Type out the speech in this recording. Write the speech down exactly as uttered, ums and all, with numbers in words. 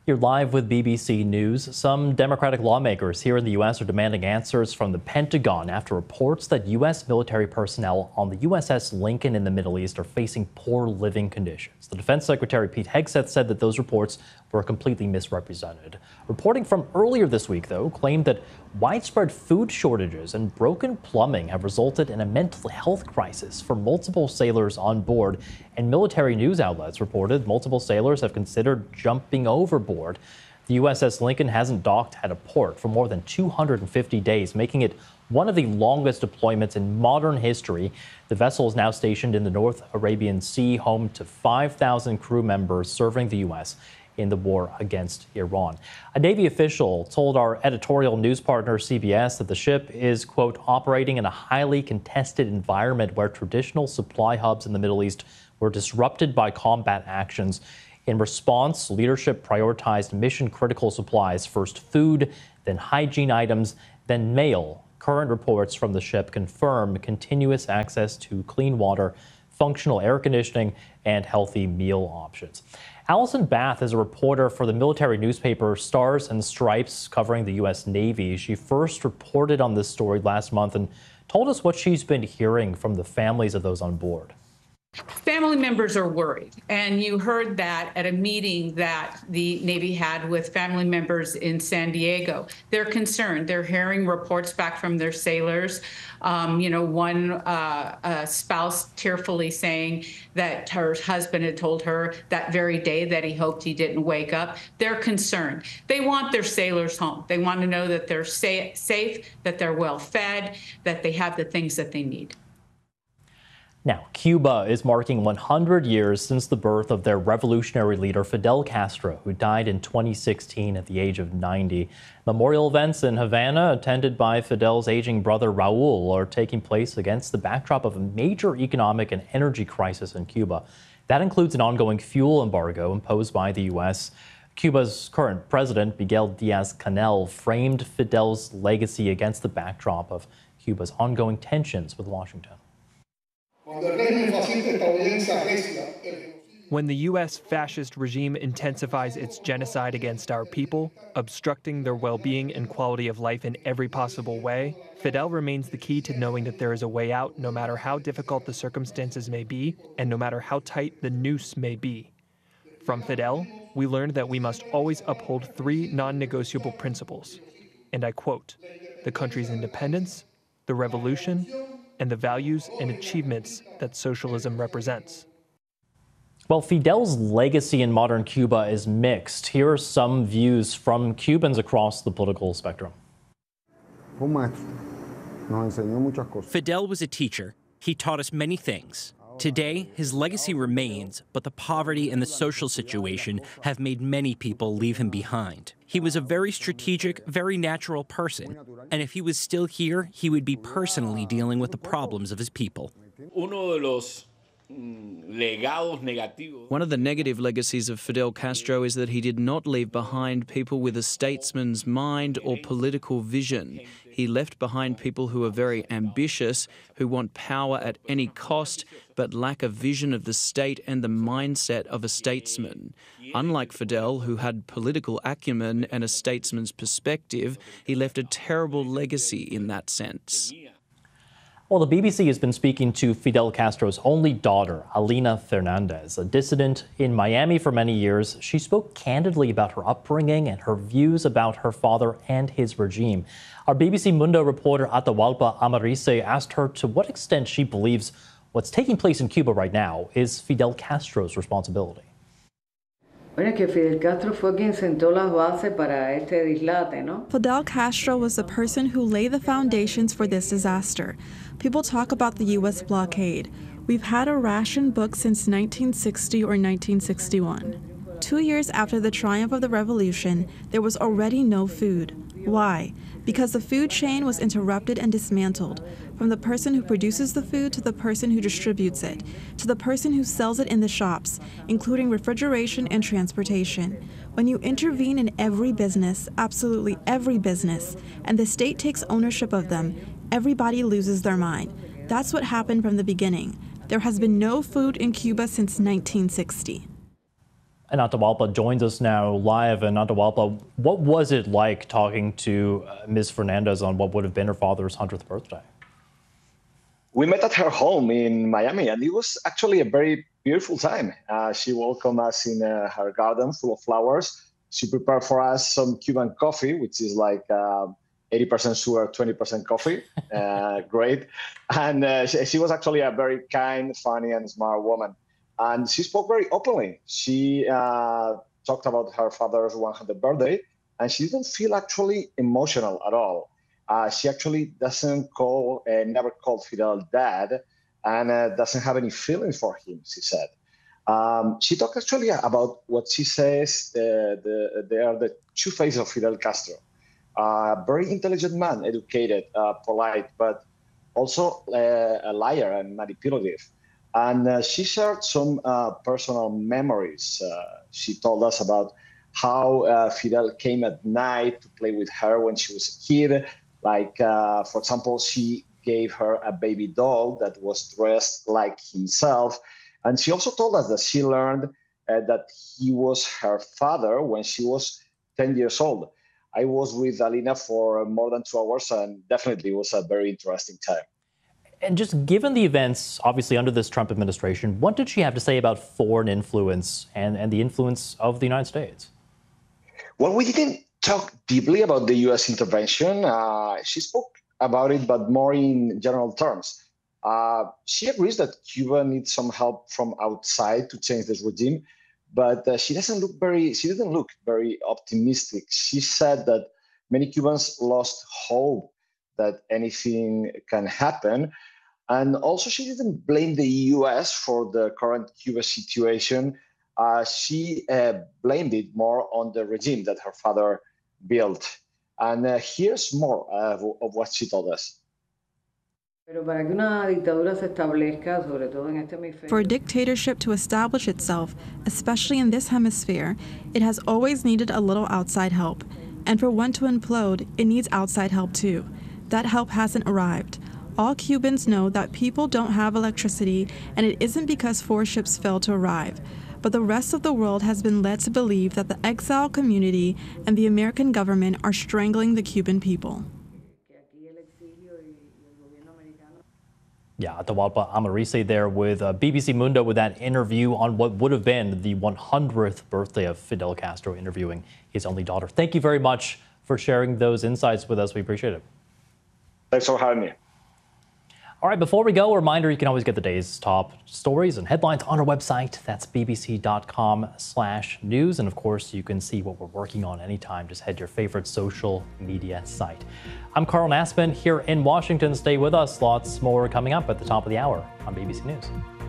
You're live with B B C News. Some Democratic lawmakers here in the U S are demanding answers from the Pentagon after reports that U S military personnel on the U S S Lincoln in the Middle East are facing poor living conditions. The Defense Secretary Pete Hegseth said that those reports were completely misrepresented. Reporting from earlier this week, though, claimed that widespread food shortages and broken plumbing have resulted in a mental health crisis for multiple sailors on board. And military news outlets reported multiple sailors have considered jumping overboard. The U S S Lincoln hasn't docked at a port for more than two hundred fifty days, making it one of the longest deployments in modern history. The vessel is now stationed in the North Arabian Sea, home to five thousand crew members serving the U S in the war against Iran. A Navy official told our editorial news partner C B S that the ship is, quote, operating in a highly contested environment where traditional supply hubs in the Middle East were disrupted by combat actions. In response, leadership prioritized mission-critical supplies, first food, then hygiene items, then mail. Current reports from the ship confirm continuous access to clean water, functional air conditioning, and healthy meal options. Allison Bath is a reporter for the military newspaper Stars and Stripes, covering the U S Navy. She first reported on this story last month and told us what she's been hearing from the families of those on board. Family members are worried, and you heard that at a meeting that the Navy had with family members in San Diego. They're concerned. They're hearing reports back from their sailors. Um, you know, one uh, uh, spouse tearfully saying that her husband had told her that very day that he hoped he didn't wake up. They're concerned. They want their sailors home. They want to know that they're sa- safe, that they're well fed, that they have the things that they need. Now, Cuba is marking one hundred years since the birth of their revolutionary leader, Fidel Castro, who died in twenty sixteen at the age of ninety. Memorial events in Havana, attended by Fidel's aging brother, Raul, are taking place against the backdrop of a major economic and energy crisis in Cuba. That includes an ongoing fuel embargo imposed by the U S. Cuba's current president, Miguel Diaz-Canel, framed Fidel's legacy against the backdrop of Cuba's ongoing tensions with Washington. When the U S fascist regime intensifies its genocide against our people, obstructing their well-being and quality of life in every possible way, Fidel remains the key to knowing that there is a way out, no matter how difficult the circumstances may be, and no matter how tight the noose may be. From Fidel, we learned that we must always uphold three non-negotiable principles. And I quote, the country's independence, the revolution, and the values and achievements that socialism represents. Well, Fidel's legacy in modern Cuba is mixed. Here are some views from Cubans across the political spectrum. Fidel was a teacher. He taught us many things. Today, his legacy remains, but the poverty and the social situation have made many people leave him behind. He was a very strategic, very natural person, and if he was still here, he would be personally dealing with the problems of his people. One of the negative legacies of Fidel Castro is that he did not leave behind people with a statesman's mind or political vision. He left behind people who are very ambitious, who want power at any cost, but lack a vision of the state and the mindset of a statesman. Unlike Fidel, who had political acumen and a statesman's perspective, he left a terrible legacy in that sense. Well, the B B C has been speaking to Fidel Castro's only daughter, Alina Fernandez, a dissident in Miami for many years. She spoke candidly about her upbringing and her views about her father and his regime. Our B B C Mundo reporter Atahualpa Amarise asked her to what extent she believes what's taking place in Cuba right now is Fidel Castro's responsibility. Fidel Castro was the person who laid the foundations for this disaster. People talk about the U S blockade. We've had a ration book since nineteen sixty or nineteen sixty-one. Two years after the triumph of the revolution, there was already no food. Why? Because the food chain was interrupted and dismantled, from the person who produces the food to the person who distributes it, to the person who sells it in the shops, including refrigeration and transportation. When you intervene in every business, absolutely every business, and the state takes ownership of them, everybody loses their mind. That's what happened from the beginning. There has been no food in Cuba since nineteen sixty. And Atahualpa joins us now live. And Atahualpa, what was it like talking to uh, Miz Fernandez on what would have been her father's hundredth birthday? We met at her home in Miami, and it was actually a very beautiful time. Uh, she welcomed us in uh, her garden full of flowers. She prepared for us some Cuban coffee, which is like uh, eighty percent sugar, twenty percent coffee. Uh, great. And uh, she, she was actually a very kind, funny, and smart woman. And she spoke very openly. She uh, talked about her father's one hundredth birthday, and she didn't feel actually emotional at all. Uh, she actually doesn't call, uh, never called Fidel dad, and uh, doesn't have any feelings for him, she said. Um, she talked actually about what she says, uh, the, they are the two faces of Fidel Castro. A uh, very intelligent man, educated, uh, polite, but also uh, a liar and manipulative. And uh, she shared some uh, personal memories. Uh, she told us about how uh, Fidel came at night to play with her when she was a kid. Like, uh, for example, she gave her a baby doll that was dressed like himself. And she also told us that she learned uh, that he was her father when she was ten years old. I was with Alina for more than two hours, and definitely it was a very interesting time. And just given the events, obviously, under this Trump administration, what did she have to say about foreign influence and, and the influence of the United States? Well, we didn't talk deeply about the U S intervention. Uh, she spoke about it, but more in general terms. Uh, she agrees that Cuba needs some help from outside to change this regime, but uh, she doesn't look very, she didn't look very optimistic. She said that many Cubans lost hope that anything can happen. And also, she didn't blame the U S for the current Cuba situation. Uh, she uh, blamed it more on the regime that her father built. And uh, here's more uh, of what she told us. For a dictatorship to establish itself, especially in this hemisphere, it has always needed a little outside help. And for one to implode, it needs outside help too. That help hasn't arrived. All Cubans know that people don't have electricity, and it isn't because four ships failed to arrive. But the rest of the world has been led to believe that the exile community and the American government are strangling the Cuban people. Yeah, Atahualpa Amarise there with uh, B B C Mundo with that interview on what would have been the one hundredth birthday of Fidel Castro, interviewing his only daughter. Thank you very much for sharing those insights with us. We appreciate it. Thanks for having me. All right, before we go, a reminder, you can always get the day's top stories and headlines on our website. That's bbc.com slash news. And of course, you can see what we're working on anytime. Just head to your favorite social media site. I'm Carl Nassman here in Washington. Stay with us. Lots more coming up at the top of the hour on B B C News.